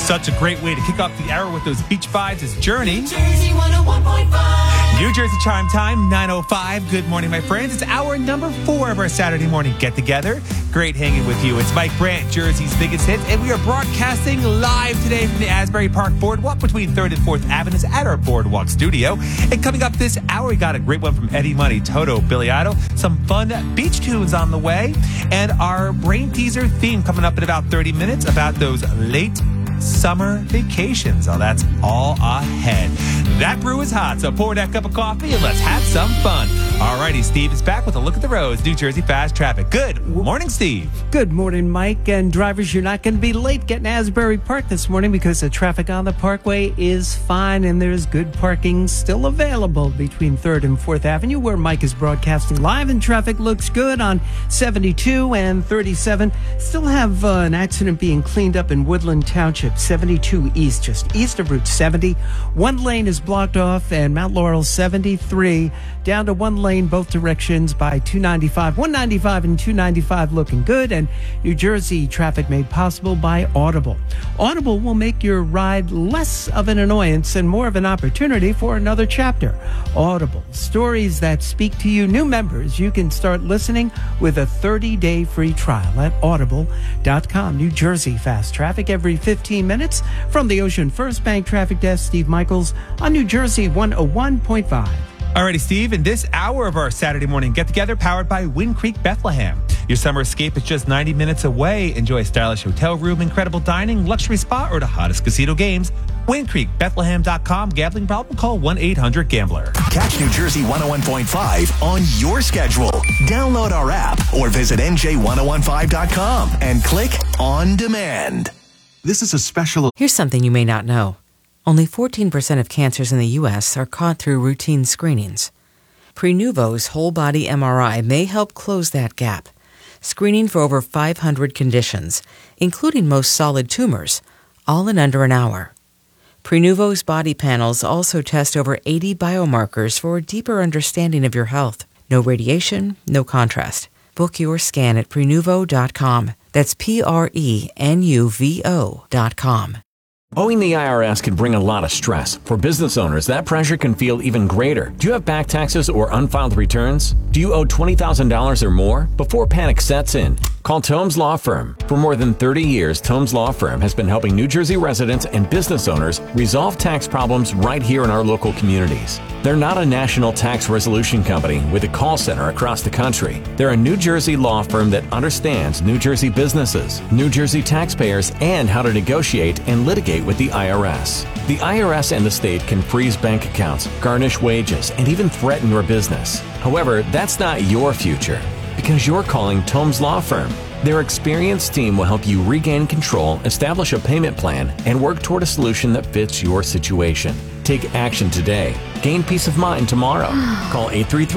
Such a great way to kick off the hour with those beach vibes is Journey. New Jersey 101.5. New Jersey Chime Time, 9:05. Good morning, my friends. It's hour number 4 of our Saturday morning get-together. Great hanging with you. It's Mike Brandt, Jersey's biggest hits, and we are broadcasting live today from the Asbury Park Boardwalk between 3rd and 4th Avenues at our Boardwalk studio. And coming up this hour, we got a great one from Eddie Money, Toto, Billy Idol, some fun beach tunes on the way, and our brain teaser theme coming up in about 30 minutes about those late summer vacations. Oh, that's all ahead. That brew is hot, so pour that cup of coffee and let's have some fun. Alrighty, Steve is back with a look at the roads. New Jersey Fast Traffic. Good morning, Steve. Good morning, Mike. And drivers, you're not going to be late getting to Asbury Park this morning because the traffic on the Parkway is fine and there's good parking still available between 3rd and 4th Avenue where Mike is broadcasting live, and traffic looks good on 72 and 37. Still have an accident being cleaned up in Woodland Township, 72 East, just east of Route 70. One lane is blocked off, and Mount Laurel 73 down to one lane both directions by 295. 195 and 295 looking good, and New Jersey traffic made possible by Audible. Audible will make your ride less of an annoyance and more of an opportunity for another chapter. Audible, stories that speak to you. New members, you can start listening with a 30-day free trial at audible.com. New Jersey Fast Traffic every 15 minutes. From the Ocean First Bank Traffic Desk, Steve Michaels on New Jersey 101.5. Alrighty, Steve, in this hour of our Saturday morning get-together powered by Wind Creek Bethlehem. Your summer escape is just 90 minutes away. Enjoy a stylish hotel room, incredible dining, luxury spa, or the hottest casino games. WindCreekBethlehem.com. Gambling problem? Call 1-800-GAMBLER. Catch New Jersey 101.5 on your schedule. Download our app or visit NJ1015.com and click on demand. This is a special... Here's something you may not know. Only 14% of cancers in the U.S. are caught through routine screenings. Prenuvo's whole-body MRI may help close that gap, screening for over 500 conditions, including most solid tumors, all in under an hour. Prenuvo's body panels also test over 80 biomarkers for a deeper understanding of your health. No radiation, no contrast. Book your scan at Prenuvo.com. That's Prenuvo.com. Owing the IRS can bring a lot of stress. For business owners, that pressure can feel even greater. Do you have back taxes or unfiled returns? Do you owe $20,000 or more? Before panic sets in, call Tomes Law Firm. For more than 30 years, Tomes Law Firm has been helping New Jersey residents and business owners resolve tax problems right here in our local communities. They're not a national tax resolution company with a call center across the country. They're a New Jersey law firm that understands New Jersey businesses, New Jersey taxpayers, and how to negotiate and litigate with the IRS. The IRS and the state can freeze bank accounts, garnish wages, and even threaten your business. However, that's not your future because you're calling Tomes Law Firm. Their experienced team will help you regain control, establish a payment plan, and work toward a solution that fits your situation. Take action today. Gain peace of mind tomorrow. Call 833